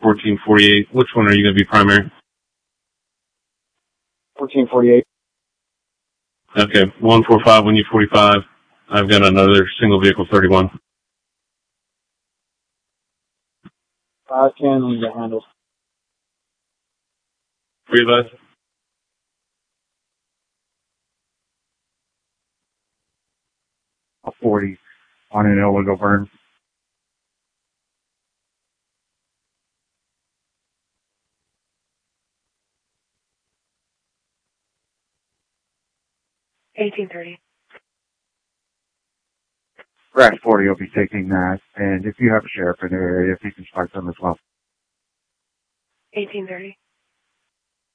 1448. Which one are you going to be primary? 1448. Okay, 145 when you 45. I've got another single vehicle 31. 510 when you get handles. Realize? A 40 on an illegal burn. Rack 40 will be taking that, and if you have a sheriff in the area, if you can start them as well. 1830.